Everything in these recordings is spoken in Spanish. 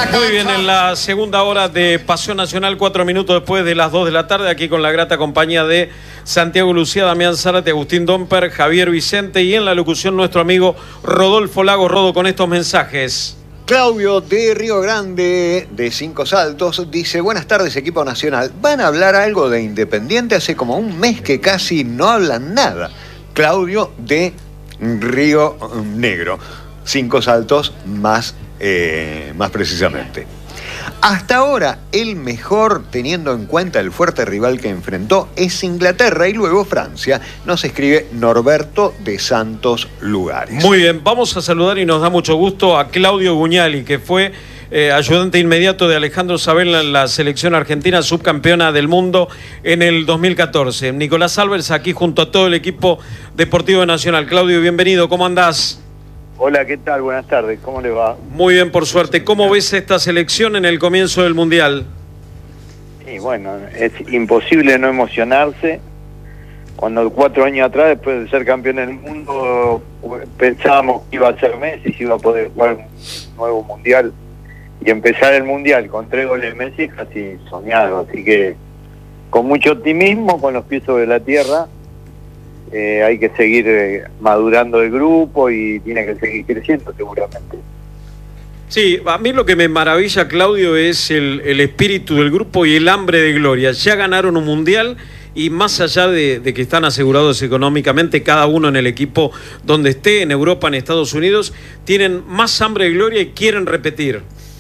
Muy bien, en la segunda hora de Pasión Nacional, 4 minutos después de las 2 de la tarde, aquí con la grata compañía de Santiago Lucía, Damián Zárate, Agustín Domper, Javier Vicente y en la locución nuestro amigo Rodolfo Lago. Rodo, con estos mensajes. Claudio de Río Grande, de Cinco Saltos, dice: buenas tardes, equipo nacional. ¿Van a hablar algo de Independiente? Hace como un mes que casi no hablan nada. Claudio de Río Negro, Cinco Saltos más precisamente. Hasta ahora, el mejor, teniendo en cuenta el fuerte rival que enfrentó, es Inglaterra y luego Francia. Nos escribe Norberto de Santos Lugares. Muy bien, vamos a saludar y nos da mucho gusto a Claudio Guñali, que fue ayudante inmediato de Alejandro Sabella en la selección argentina, subcampeona del mundo en el 2014. Nicolás Álvarez aquí junto a todo el equipo deportivo nacional. Claudio, bienvenido, ¿cómo andás? Hola, ¿qué tal? Buenas tardes, ¿cómo le va? Muy bien, por suerte. ¿Cómo ves esta selección en el comienzo del Mundial? Sí, bueno, es imposible no emocionarse. Cuando 4 años atrás, después de ser campeón del mundo, pensábamos que iba a ser Messi, si iba a poder jugar un nuevo Mundial. Y empezar el Mundial con 3 goles de Messi, casi soñado. Así que con mucho optimismo, con los pies sobre la tierra. Hay que seguir madurando el grupo y tiene que seguir creciendo seguramente. Sí, a mí lo que me maravilla, Claudio, es el espíritu del grupo y el hambre de gloria. Ya ganaron un mundial y más allá de que están asegurados económicamente, cada uno en el equipo donde esté, en Europa, en Estados Unidos, tienen más hambre de gloria y quieren repetir.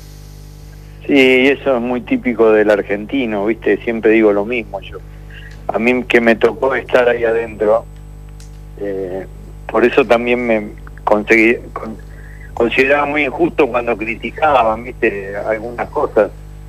Sí, eso es muy típico del argentino, ¿viste? Siempre digo lo mismo yo. A mí que me tocó estar ahí adentro, por eso también me consideraba muy injusto cuando criticaban, ¿viste? Algunas cosas.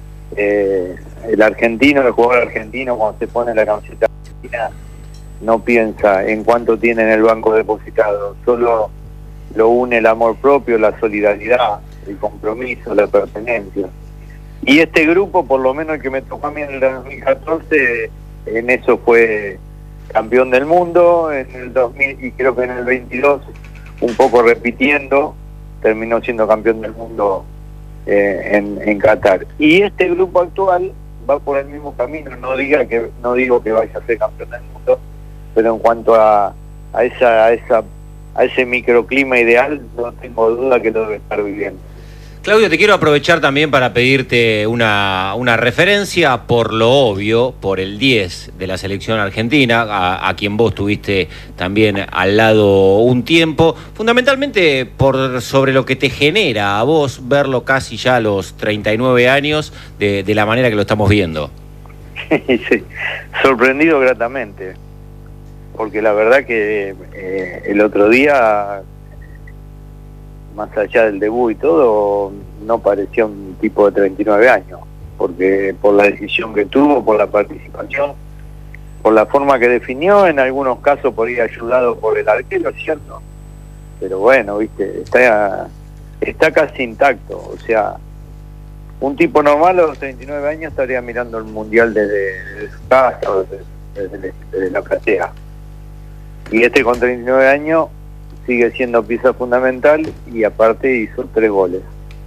El argentino, el jugador argentino, cuando se pone la camiseta argentina, no piensa en cuánto tiene en el banco depositado, solo lo une el amor propio, la solidaridad, el compromiso, la pertenencia. Y este grupo, por lo menos el que me tocó a mí en el 2014, en eso fue campeón del mundo, en el 2000 y creo que en el 22, un poco repitiendo, terminó siendo campeón del mundo en Qatar. Y este grupo actual va por el mismo camino, no digo que vaya a ser campeón del mundo, pero en cuanto a ese microclima ideal, no tengo duda que lo debe estar viviendo. Claudio, te quiero aprovechar también para pedirte una referencia por lo obvio, por el 10 de la selección argentina, a quien vos tuviste también al lado un tiempo, fundamentalmente sobre lo que te genera a vos verlo casi ya a los 39 años de la manera que lo estamos viendo. Sí, sorprendido gratamente, porque la verdad que el otro día, más allá del debut y todo, no parecía un tipo de 39 años, porque por la decisión que tuvo, por la participación, por la forma que definió, en algunos casos por ir ayudado por el arquero, ¿cierto? Pero bueno, viste, está casi intacto, o sea, un tipo normal a los 39 años estaría mirando el Mundial desde su casa o desde la platea. Y este con 39 años sigue siendo pieza fundamental y aparte hizo 3 goles.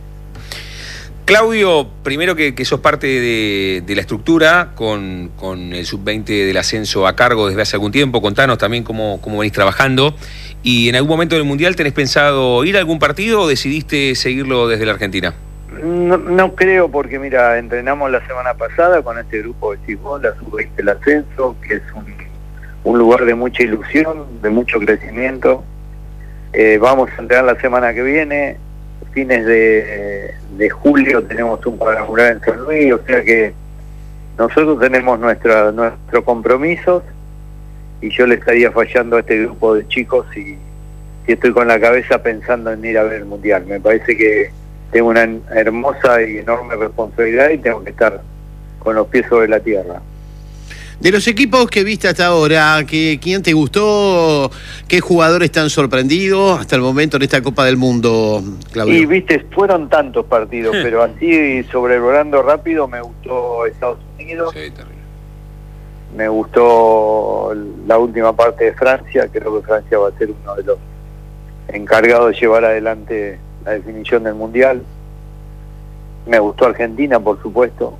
Claudio, primero que sos parte de la estructura con el sub-20 del ascenso a cargo desde hace algún tiempo. Contanos también cómo venís trabajando. ¿Y en algún momento del Mundial tenés pensado ir a algún partido o decidiste seguirlo desde la Argentina? No creo, porque mira, entrenamos la semana pasada con este grupo de chicos, la sub-20 del ascenso, que es un lugar de mucha ilusión, de mucho crecimiento. Vamos a entrenar la semana que viene, fines de julio tenemos un cuadrangular en San Luis, o sea que nosotros tenemos nuestros compromisos y yo le estaría fallando a este grupo de chicos si estoy con la cabeza pensando en ir a ver el Mundial. Me parece que tengo una hermosa y enorme responsabilidad y tengo que estar con los pies sobre la tierra. De los equipos que viste hasta ahora, ¿quién te gustó? ¿Qué jugadores te han sorprendido hasta el momento en esta Copa del Mundo, Claudio? Y viste, fueron tantos partidos, pero así sobrevolando rápido me gustó Estados Unidos. Sí, terrible. Me gustó la última parte de Francia, creo que Francia va a ser uno de los encargados de llevar adelante la definición del Mundial. Me gustó Argentina, por supuesto.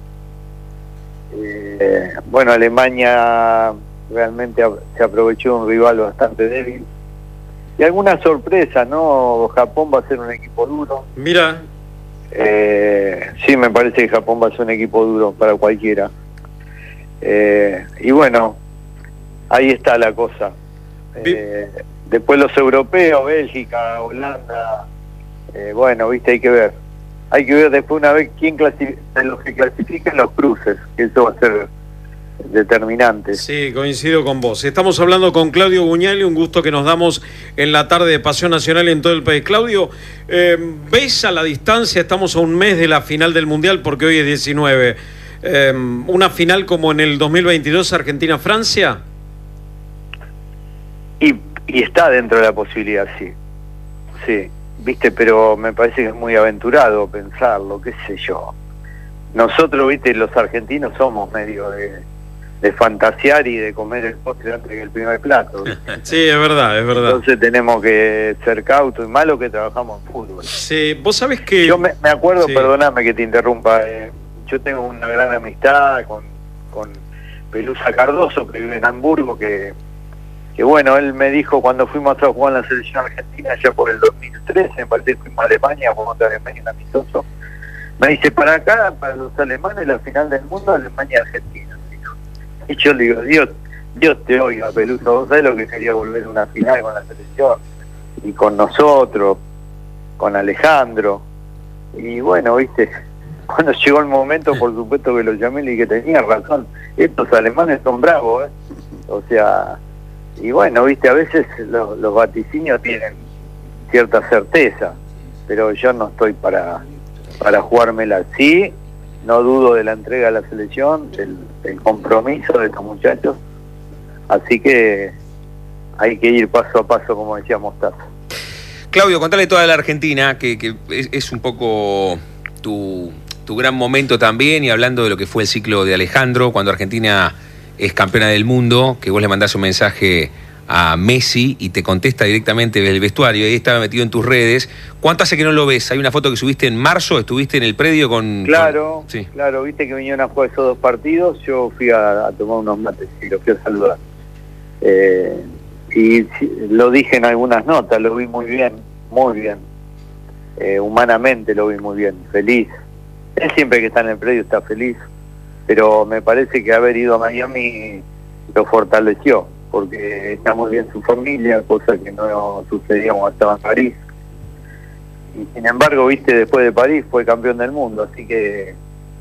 Bueno, Alemania realmente se aprovechó de un rival bastante débil. Y alguna sorpresa, ¿no? Japón va a ser un equipo duro. Mira. Sí, me parece que Japón va a ser un equipo duro para cualquiera. Y bueno, ahí está la cosa. Después los europeos, Bélgica, Holanda, bueno, viste, hay que ver después una vez quién de los que clasifiquen los cruces, que eso va a ser determinante. Sí, coincido con vos. Estamos hablando con Claudio Buñali, un gusto que nos damos en la tarde de Pasión Nacional en todo el país. Claudio, ¿ves a la distancia? Estamos a un mes de la final del Mundial, porque hoy es 19. ¿Una final como en el 2022 Argentina-Francia? Y está dentro de la posibilidad, sí, viste, pero me parece que es muy aventurado pensarlo, qué sé yo. Nosotros, viste, los argentinos somos medio de fantasear y de comer el postre antes que el primer plato, ¿viste? Sí, es verdad. Entonces tenemos que ser cautos, y malo que trabajamos en fútbol. Sí, vos sabés que... Yo me acuerdo, sí. Perdóname que te interrumpa, yo tengo una gran amistad con Pelusa Cardoso, que vive en Hamburgo, que bueno, él me dijo cuando fuimos a jugar en la selección argentina ya por el 2013, me parece que fuimos a Alemania, jugamos contra Alemania en amistoso, me dice, para acá, para los alemanes, la final del mundo, Alemania-Argentina. Y yo le digo, Dios te oiga, Pelusa, vos sabés lo que quería volver a una final con la selección, y con nosotros, con Alejandro, y bueno, viste, cuando llegó el momento, por supuesto que lo llamé y le dije, tenía razón, estos alemanes son bravos, o sea... Y bueno, viste, a veces los vaticinios tienen cierta certeza, pero yo no estoy para jugármela así, no dudo de la entrega a la selección, del compromiso de estos muchachos, así que hay que ir paso a paso, como decía Mostaza. Claudio, contale toda la Argentina, que es un poco tu gran momento también, y hablando de lo que fue el ciclo de Alejandro, cuando Argentina es campeona del mundo, que vos le mandás un mensaje a Messi y te contesta directamente desde el vestuario, ahí estaba metido en tus redes. ¿Cuánto hace que no lo ves? Hay una foto que subiste en marzo, estuviste en el predio con... Claro, sí. Claro, viste que vinieron a jugar esos 2 partidos, yo fui a tomar unos mates y los fui a saludar. Y lo dije en algunas notas, lo vi muy bien, humanamente lo vi muy bien, feliz. Él siempre que está en el predio está feliz, pero me parece que haber ido a Miami lo fortaleció, porque está muy bien su familia, cosa que no sucedía cuando estaba en París. Y sin embargo, viste, después de París fue campeón del mundo, así que,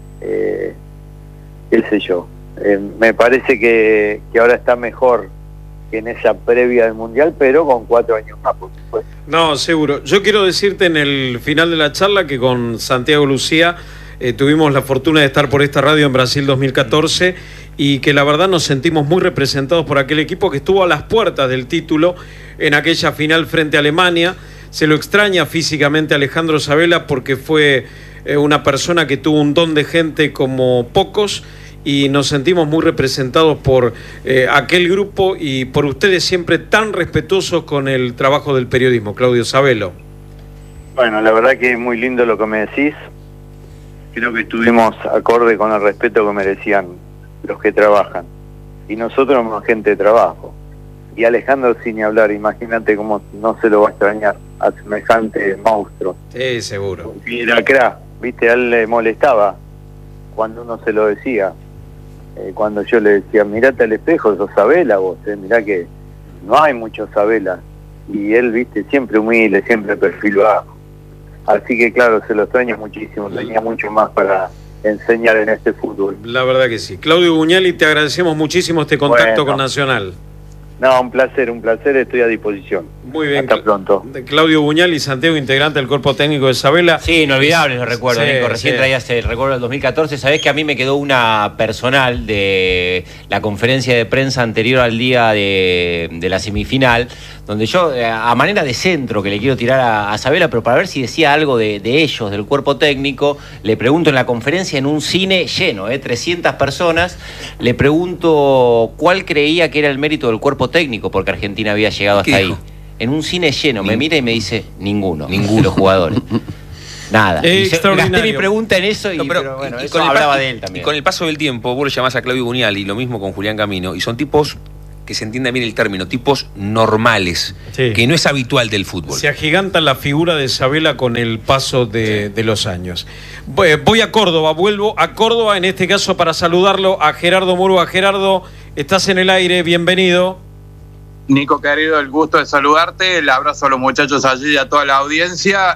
qué sé yo, me parece que ahora está mejor que en esa previa del Mundial, pero con 4 años más, por supuesto. No, seguro. Yo quiero decirte en el final de la charla que con Santiago Lucía tuvimos la fortuna de estar por esta radio en Brasil 2014 y que la verdad nos sentimos muy representados por aquel equipo que estuvo a las puertas del título en aquella final frente a Alemania. Se lo extraña físicamente a Alejandro Sabella porque fue una persona que tuvo un don de gente como pocos, y nos sentimos muy representados por aquel grupo y por ustedes siempre tan respetuosos con el trabajo del periodismo. Claudio Sabella. Bueno, la verdad que es muy lindo lo que me decís. Creo que estuvimos acorde con el respeto que merecían los que trabajan. Y nosotros somos gente de trabajo. Y Alejandro, sin ni hablar, imagínate cómo no se lo va a extrañar a semejante monstruo. Sí, seguro. Y era crack, viste, a él le molestaba cuando uno se lo decía. Cuando yo le decía, mirate al espejo, sos Sabella vos, mirá que no hay muchos Sabella. Y él, viste, siempre humilde, siempre perfil bajo. Así que claro, se lo extraña muchísimo, tenía mucho más para enseñar en este fútbol. La verdad que sí. Claudio Buñali, te agradecemos muchísimo este contacto con Nacional. No, un placer, estoy a disposición. Muy bien. Hasta pronto. Claudio Buñali, Santiago, integrante del cuerpo técnico de Sabella. Sí, inolvidable los recuerdos, Sí, Nico. Recién traías el recuerdo del 2014. Sabés que a mí me quedó una personal de la conferencia de prensa anterior al día de la semifinal, donde yo, a manera de centro que le quiero tirar a Sabella, pero para ver si decía algo de ellos, del cuerpo técnico, le pregunto en la conferencia, en un cine lleno, 300 personas, le pregunto cuál creía que era el mérito del cuerpo técnico, porque Argentina había llegado hasta ahí. En un cine lleno, me mira y me dice, ninguno de los jugadores. Nada. Extraordinario. Gasté mi pregunta en eso y, No, pero bueno, y eso con el hablaba paso- de él también. Y con el paso del tiempo, vos lo llamás a Claudio Bunial y lo mismo con Julián Camino, y son tipos que se entienda bien el término, tipos normales, Sí. que no es habitual del fútbol. Se agiganta la figura de Sabela con el paso de los años. Voy a Córdoba, vuelvo a Córdoba, en este caso para saludarlo a Gerardo Murúa. Gerardo, estás en el aire, bienvenido. Nico, querido, el gusto de saludarte, el abrazo a los muchachos allí y a toda la audiencia,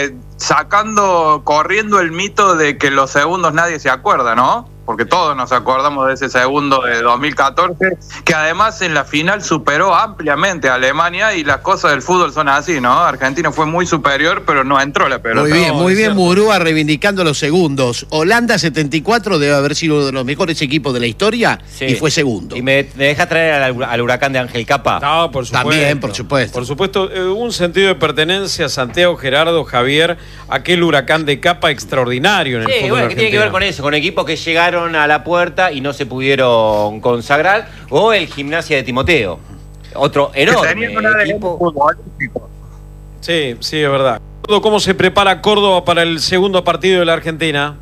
corriendo el mito de que los segundos nadie se acuerda, ¿no? Porque todos nos acordamos de ese segundo de 2014, que además en la final superó ampliamente a Alemania, y las cosas del fútbol son así, ¿no? Argentina fue muy superior, pero no entró la pelota. Muy bien, Murúa reivindicando los segundos. Holanda 74 debe haber sido uno de los mejores equipos de la historia, Sí. y fue segundo. ¿Y me dejas traer al huracán de Ángel Capa? No, por supuesto. También, por supuesto. Por supuesto, un sentido de pertenencia, Santiago, Gerardo, Javier, aquel huracán de Capa extraordinario en el Sí, fútbol bueno, ¿qué tiene que ver argentino. con eso? Con equipos que llegaron a la puerta y no se pudieron consagrar, o el Gimnasia de Timoteo, otro enorme Tenían una ADN equipo. futbolístico. Sí, sí, es verdad. ¿Cómo se prepara Córdoba para el segundo partido de la Argentina?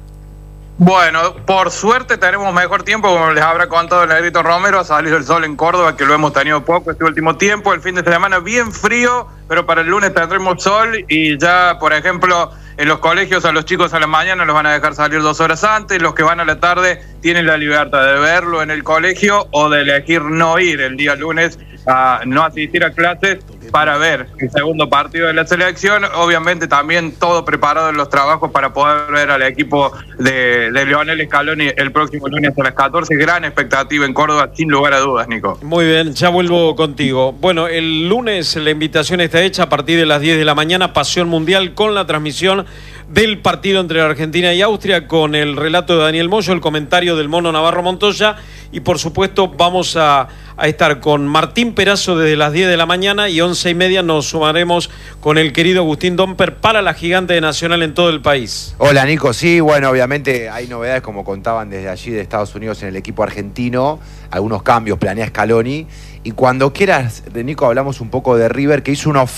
Bueno, por suerte tenemos mejor tiempo, como les habrá contado el Negrito Romero, ha salido el sol en Córdoba, que lo hemos tenido poco este último tiempo, el fin de semana bien frío, pero para el lunes tendremos sol, y ya, por ejemplo, en los colegios a los chicos a la mañana los van a dejar salir 2 horas antes, los que van a la tarde tienen la libertad de verlo en el colegio o de elegir no ir el día lunes, a no asistir a clases para ver el segundo partido de la selección. Obviamente también todo preparado en los trabajos para poder ver al equipo de Lionel Scaloni el próximo lunes a las 14. Gran expectativa en Córdoba, sin lugar a dudas, Nico. Muy bien, ya vuelvo contigo. Bueno, el lunes la invitación está hecha a partir de las 10 de la mañana, Pasión Mundial, con la transmisión del partido entre Argentina y Austria, con el relato de Daniel Moyo, el comentario del Mono Navarro Montoya, y por supuesto vamos a estar con Martín Perazo desde las 10 de la mañana, y 11:30 nos sumaremos con el querido Agustín Domper para la gigante de Nacional en todo el país. Hola Nico, sí, bueno, obviamente hay novedades como contaban desde allí de Estados Unidos en el equipo argentino, algunos cambios planea Scaloni, y cuando quieras, de Nico, hablamos un poco de River, que hizo una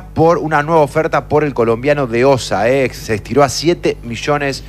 nueva oferta por el colombiano de Osa, se estiró a $7 millones,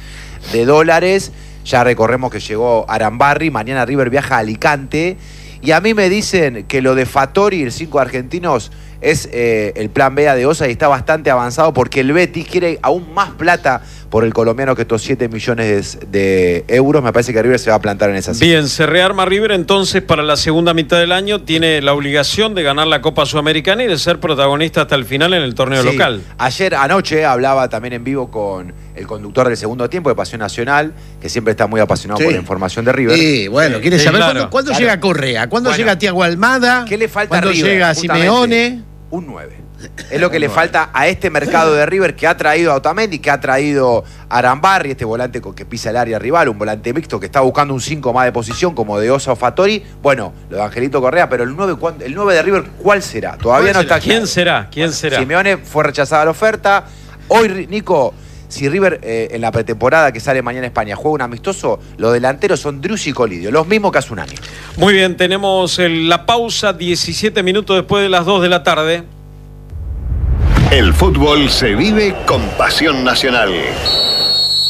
ya recorremos que llegó Arambarri, mañana River viaja a Alicante, y a mí me dicen que lo de Fattori, el 5 argentinos, es el plan B de Osa, y está bastante avanzado porque el Betis quiere aún más plata por el colombiano que estos 7 millones de euros. Me parece que River se va a plantar en esa cifra. Bien, se rearma River entonces para la segunda mitad del año, tiene la obligación de ganar la Copa Sudamericana y de ser protagonista hasta el final en el torneo Sí. local. Anoche hablaba también en vivo con el conductor del segundo tiempo de Pasión Nacional, que siempre está muy apasionado Sí. por la información de River. Sí, bueno, ¿quieres Sí, saber claro. cuándo Claro. llega Correa? ¿Cuándo Bueno. llega Thiago Almada? ¿Qué le falta a ¿Cuándo River? llega Justamente, Simeone? Un 9. Es lo que le falta a este mercado de River, que ha traído a Otamendi, que ha traído a Arambarri, este volante que pisa el área rival, un volante mixto que está buscando un 5 más de posición, como de Osa o Fattori. Bueno, lo de Angelito Correa, pero el 9 de River, ¿cuál será? Todavía no está claro. ¿Quién será? ¿Quién será? Simeone fue rechazada la oferta. Hoy, Nico, si River en la pretemporada que sale mañana a España juega un amistoso, los delanteros son Driussi y Colidio, los mismos que hace un año. Muy bien, tenemos la pausa, 17 minutos después de las 2 de la tarde. El fútbol se vive con Pasión Nacional.